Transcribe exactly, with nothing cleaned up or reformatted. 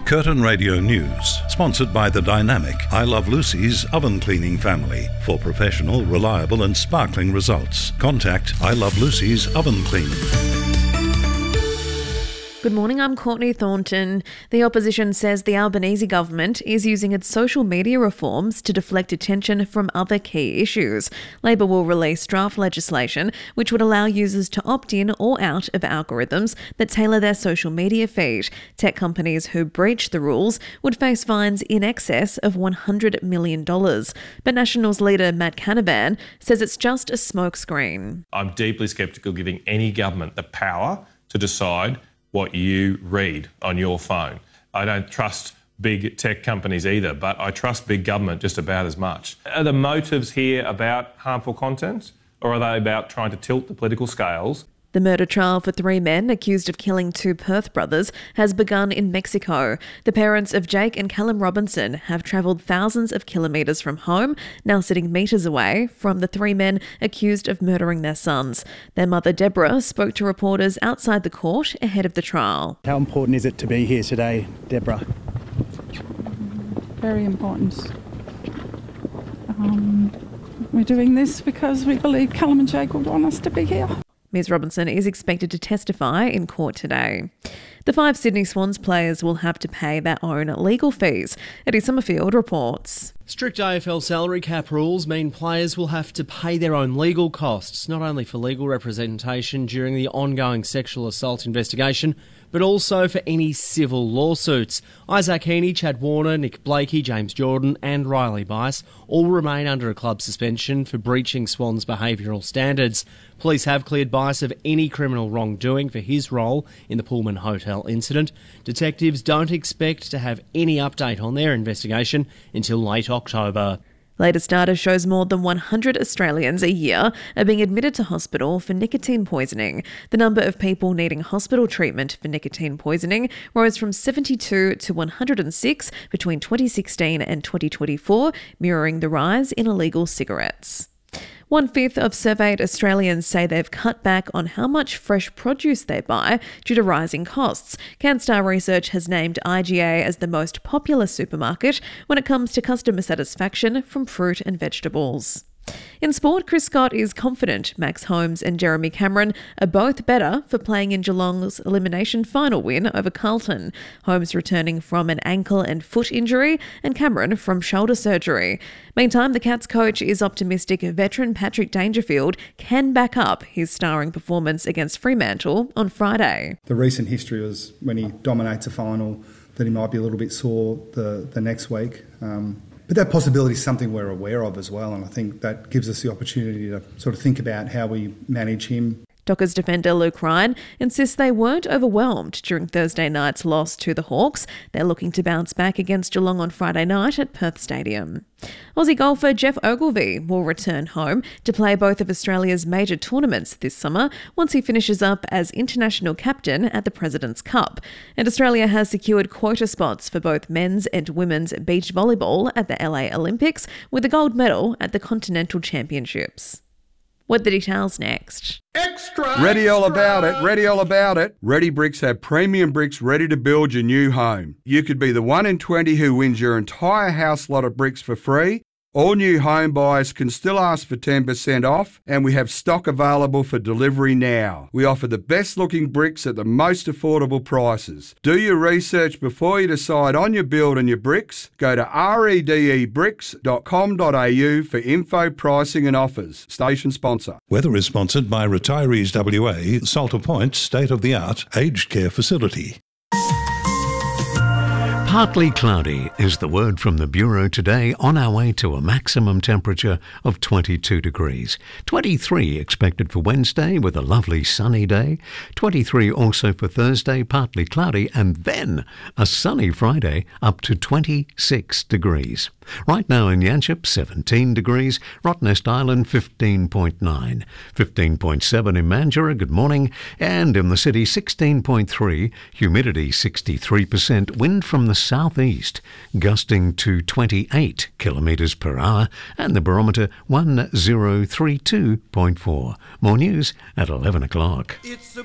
Curtin Radio News, sponsored by the dynamic I Love Lucy's oven cleaning family. For professional, reliable and sparkling results, contact I Love Lucy's Oven Cleaning. Good morning, I'm Courtney Thornton. The opposition says the Albanese government is using its social media reforms to deflect attention from other key issues. Labor will release draft legislation which would allow users to opt in or out of algorithms that tailor their social media feed. Tech companies who breach the rules would face fines in excess of one hundred million dollars. But Nationals leader Matt Canavan says it's just a smokescreen. I'm deeply sceptical giving any government the power to decide what you read on your phone. I don't trust big tech companies either, but I trust big government just about as much. Are the motives here about harmful content, or are they about trying to tilt the political scales? The murder trial for three men accused of killing two Perth brothers has begun in Mexico. The parents of Jake and Callum Robinson have travelled thousands of kilometres from home, now sitting metres away from the three men accused of murdering their sons. Their mother, Deborah, spoke to reporters outside the court ahead of the trial. How important is it to be here today, Deborah? Very important. Um, we're doing this because we believe Callum and Jake would want us to be here. Miz Robinson is expected to testify in court today. The five Sydney Swans players will have to pay their own legal fees. Eddie Summerfield reports. Strict A F L salary cap rules mean players will have to pay their own legal costs, not only for legal representation during the ongoing sexual assault investigation, but also for any civil lawsuits. Isaac Heaney, Chad Warner, Nick Blakey, James Jordan and Riley Bice all remain under a club suspension for breaching Swans behavioural standards. Police have cleared Bice of any criminal wrongdoing for his role in the Pullman Hotel incident. Detectives don't expect to have any update on their investigation until late October. Latest data shows more than one hundred Australians a year are being admitted to hospital for nicotine poisoning. The number of people needing hospital treatment for nicotine poisoning rose from seventy-two to one hundred six between twenty sixteen and twenty twenty-four, mirroring the rise in illegal cigarettes. One-fifth of surveyed Australians say they've cut back on how much fresh produce they buy due to rising costs. CanStar Research has named I G A as the most popular supermarket when it comes to customer satisfaction from fruit and vegetables. In sport, Chris Scott is confident Max Holmes and Jeremy Cameron are both better for playing in Geelong's elimination final win over Carlton. Holmes returning from an ankle and foot injury and Cameron from shoulder surgery. Meantime, the Cats coach is optimistic veteran Patrick Dangerfield can back up his starring performance against Fremantle on Friday. The recent history was when he dominates a final that he might be a little bit sore the, the next week. Um, But that possibility is something we're aware of as well, and I think that gives us the opportunity to sort of think about how we manage him. Dockers defender Luke Ryan insists they weren't overwhelmed during Thursday night's loss to the Hawks. They're looking to bounce back against Geelong on Friday night at Perth Stadium. Aussie golfer Jeff Ogilvy will return home to play both of Australia's major tournaments this summer once he finishes up as international captain at the President's Cup. And Australia has secured quota spots for both men's and women's beach volleyball at the L A Olympics with a gold medal at the Continental Championships. What the details next? Extra! Ready all about it, ready all about it. Ready Bricks have premium bricks ready to build your new home. You could be the one in twenty who wins your entire house lot of bricks for free. All new home buyers can still ask for ten percent off, and we have stock available for delivery now. We offer the best looking bricks at the most affordable prices. Do your research before you decide on your build and your bricks. Go to redebricks dot com dot a u for info, pricing and offers. Station sponsor. Weather is sponsored by Retirees W A, Salter Point state-of-the-art aged care facility. Partly cloudy is the word from the Bureau today, on our way to a maximum temperature of twenty-two degrees. twenty-three expected for Wednesday with a lovely sunny day. twenty-three also for Thursday, partly cloudy, and then a sunny Friday up to twenty-six degrees. Right now in Yanchep, seventeen degrees. Rottnest Island, fifteen point nine. fifteen point seven in Mandurah, good morning. And in the city, sixteen point three. Humidity, sixty-three percent. Wind from the southeast, gusting to twenty-eight kilometres per hour. And the barometer, one thousand thirty-two point four. More news at eleven o'clock. It's a